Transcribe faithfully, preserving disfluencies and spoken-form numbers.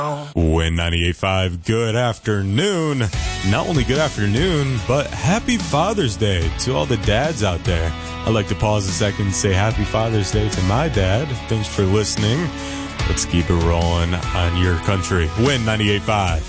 Win ninety-eight point five, good afternoon. Not only good afternoon, but happy Father's Day to all the dads out there. I'd like to pause a second and say happy Father's Day to my dad. Thanks for listening. Let's keep it rolling on your country. Win ninety-eight point five.